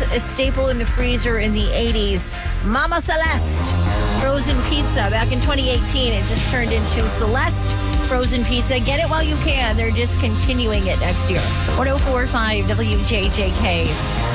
a staple in the freezer in the 80s. Mama Celeste frozen pizza. Back in 2018, it just turned into Celeste frozen pizza. Get it while you can. They're discontinuing it next year. 104.5 WJJK.